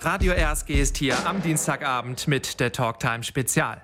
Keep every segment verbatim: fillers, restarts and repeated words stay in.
Radio R S G ist hier am Dienstagabend mit der Talktime Spezial.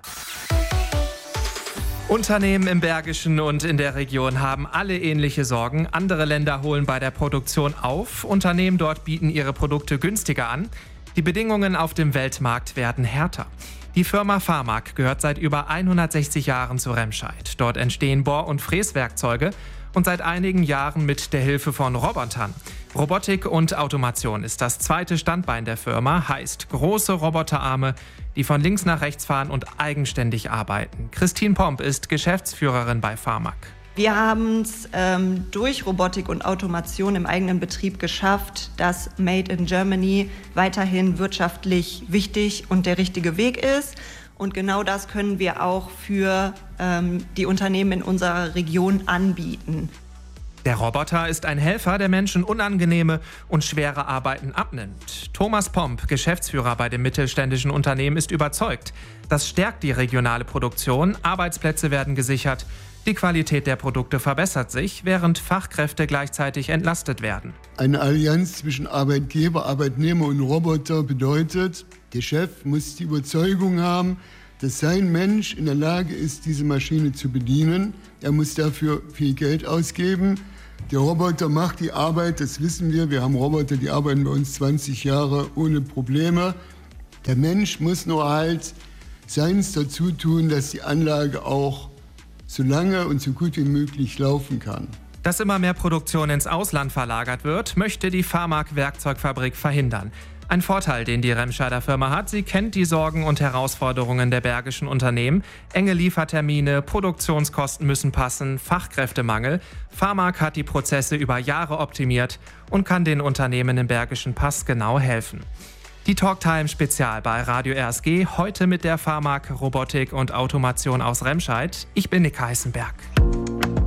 Unternehmen im Bergischen und in der Region haben alle ähnliche Sorgen. Andere Länder holen bei der Produktion auf. Unternehmen dort bieten ihre Produkte günstiger an. Die Bedingungen auf dem Weltmarkt werden härter. Die Firma Farmag gehört seit über hundertsechzig Jahren zu Remscheid. Dort entstehen Bohr- und Fräswerkzeuge und seit einigen Jahren mit der Hilfe von Robotern. Robotik und Automation ist das zweite Standbein der Firma, heißt große Roboterarme, die von links nach rechts fahren und eigenständig arbeiten. Christine Pomp ist Geschäftsführerin bei Farmag. Wir haben es ähm, durch Robotik und Automation im eigenen Betrieb geschafft, dass Made in Germany weiterhin wirtschaftlich wichtig und der richtige Weg ist. Und genau das können wir auch für ähm, die Unternehmen in unserer Region anbieten. Der Roboter ist ein Helfer, der Menschen unangenehme und schwere Arbeiten abnimmt. Thomas Pomp, Geschäftsführer bei dem mittelständischen Unternehmen, ist überzeugt. Das stärkt die regionale Produktion, Arbeitsplätze werden gesichert, die Qualität der Produkte verbessert sich, während Fachkräfte gleichzeitig entlastet werden. Eine Allianz zwischen Arbeitgeber, Arbeitnehmer und Roboter bedeutet, der Chef muss die Überzeugung haben, dass sein Mensch in der Lage ist, diese Maschine zu bedienen. Er muss dafür viel Geld ausgeben. Der Roboter macht die Arbeit, das wissen wir. Wir haben Roboter, die arbeiten bei uns zwanzig Jahre ohne Probleme. Der Mensch muss nur halt seins dazu tun, dass die Anlage auch so lange und so gut wie möglich laufen kann. Dass immer mehr Produktion ins Ausland verlagert wird, möchte die Farmag Werkzeugfabrik verhindern. Ein Vorteil, den die Remscheider Firma hat, sie kennt die Sorgen und Herausforderungen der bergischen Unternehmen. Enge Liefertermine, Produktionskosten müssen passen, Fachkräftemangel. Farmag hat die Prozesse über Jahre optimiert und kann den Unternehmen im Bergischen Pass genau helfen. Die Talktime Spezial bei Radio R S G, heute mit der Farmag Robotik und Automation aus Remscheid. Ich bin Nick Heißenberg.